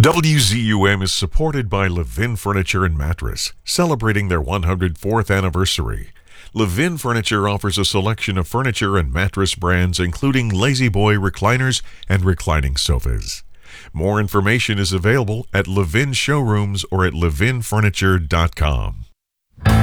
WZUM is supported by Levin Furniture and Mattress, celebrating their 104th anniversary. Levin Furniture offers a selection of furniture and mattress brands, including Lazy Boy recliners and reclining sofas. More information is available at Levin Showrooms or at levinfurniture.com.